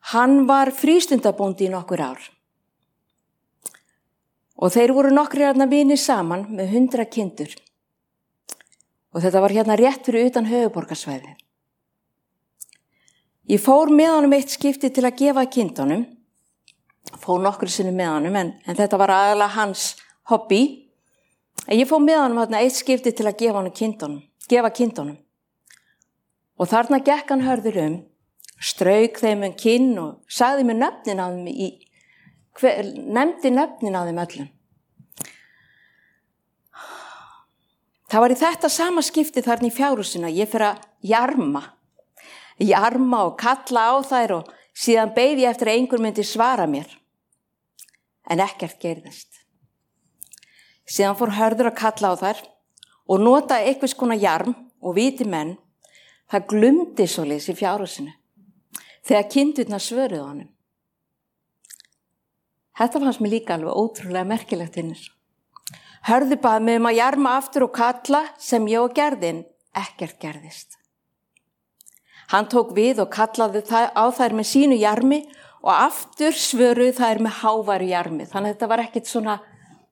Hann var frístundabóndi í nokkur ár. Og þeir voru nokkrir vinir saman með 100 kindur. Og þetta var hérna rétt fyrir utan höfuðborgarsvæði. Ég fór með honum eitt skipti til að gefa kindunum. Fór nokkru sinni með honum, en þetta var aðalega hans hobby. En ég fór með honum eitt skipti til að gefa kindunum. Og þarna gekk hann hörður strauk þeim kinn og sagði mér nöfnin á þeim nefndi nöfnin á þeim öllum. Það var í þetta sama skipti þarna í fjárhúsinu að ég fer að jarma og kalla á þær og síðan beið ég eftir að einhver myndi svara mér. En ekkert gerðist. Síðan fór Hörður að kalla á þær og nota einhvers konar jarm og viti menn, það glumdi svoleiðis í fjárhúsinu þegar kindurnar svöruðu honum. Þetta fannst mér líka alveg ótrúlega merkilegt hinnir. Hörður bað mig að jarma aftur og kalla sem ég og gerðin, ekkert gerðist. Hann tók við og kallaði á þær með sínu jarmi og aftur svöruðu þær með háværu jarmi. Þannig að þetta var ekkert svona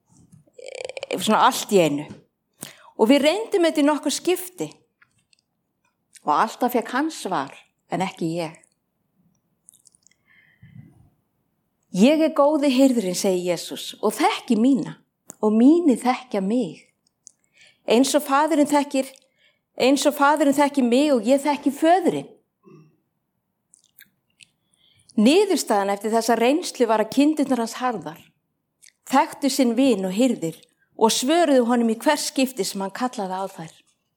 allt í einu. Og við reyndum þetta í nokkur skipti. Og alltaf fékk hann svar, en ekki ég. Ég góði hirðurinn, segi Jesús, og þekki mína, og míni þekkja mig. Eins og faðirinn þekki mig og ég þekki föðurinn. Niðurstaðan eftir þessa reynslu var að kindurnar hans Harðar þekktu sinn vin og hirðir og svöruðu honum í hvers skipti sem hann kallaði á þær.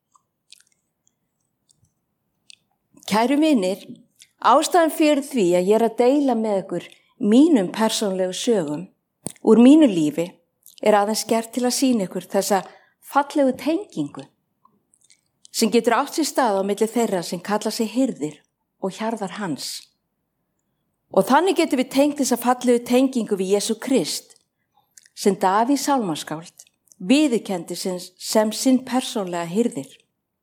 Kæru vinir, ástæðan fyrir því að ég að deila með ykkur mínum persónlegu sögum úr mínu lífi aðeins gert til að sýna ykkur þessa fallegu tengingu sem getur átt sér stað á milli þeirra sem kalla sig hirðir og hjarðar hans. Og þannig getum við tengt þessa fallegu tengingu við Jesú Krist sem Davíð sálmaskáld viðurkenndi sem sinn persónlega hirðir.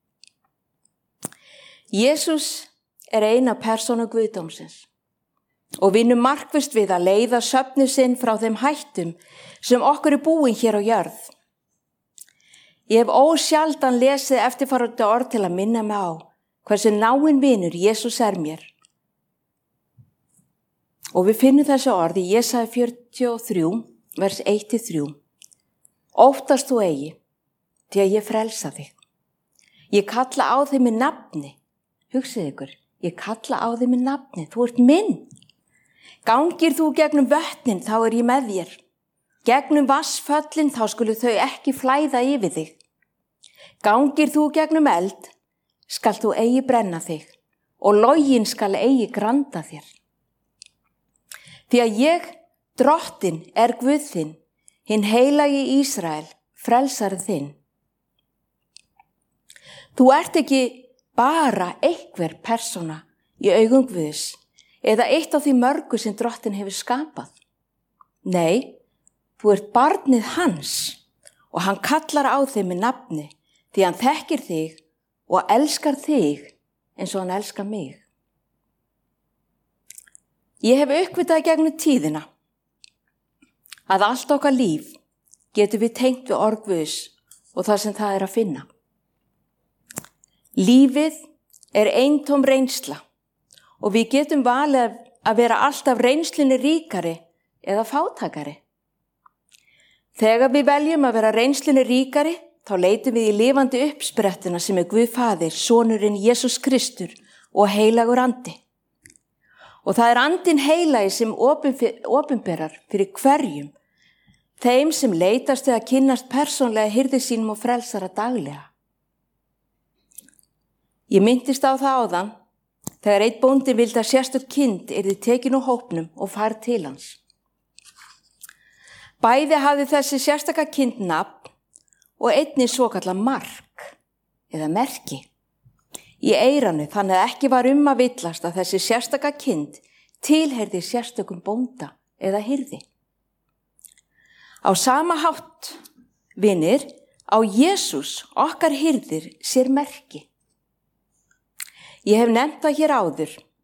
Jesús eina persóna Guðdómsins og vinnur markvisst við að leiða söfnu sinn frá þeim hættum sem okkur búin hér á jörð. Ég hef ósjaldan lesið eftirfarandi orð til að minna mig á hversu náinn vinur Jesús mér. Og við finnum þessi orð í Jesaja 43, vers 1-3. Óttast þú eigi, því að ég frelsa þig. Ég kalla á þig með nafni. Hugsið ykkur, ég kalla á þig með nafni. Þú ert minn. Gangir þú gegnum vötnin, þá ég með þér. Gegnum vassföllin, þá skulu þau ekki flæða yfir þig. Gangir þú gegnum eld, skal þú eigi brenna þig, og loginn skal eigi granda þér. Því að ég, Drottinn, Guð þinn, hinn heilagi Ísrael, frelsari þinn. Þú ert ekki bara einhver persóna í augum Guðs eða eitt af því mörgu sem Drottinn hefur skapað. Nei, þú ert barnið hans og hann kallar á þig með nafni því hann þekkir þig og elskar þig eins og hann elskar mig. Ég hef uppvitað gegnum tíðina að allt okkar líf getur við tengt við orð Guðs og það sem það að finna. Lífið eintóm reynsla og við getum valið að vera alltaf reynslunni ríkari eða fátækari. Þegar við veljum að vera reynslunni ríkari, þá leitum við í lifandi uppsprettina sem Guð Faðir, Sonurinn Jesús Kristur og heilagur andi. Og það andinn heilagi sem opinberar fyrir hverjum, þeim sem leitast við að kynnast persónlega hirði sínum og frelsara daglega. Ég minntist á það áðan, þegar einn bóndi vildi að sérstök kind yrði tekin úr hópnum og færð til hans. Bæði hafði þessi sérstaka kind nafn og einnig svokallað mark eða merki í eyranu, þannig að ekki var að villast að þessi sérstaka kind tilheyrði sérstökum bónda eða hirði. Á sama hátt, vinir, á Jesús okkar hirðir sér merki. Ég hef nefnt það hér áður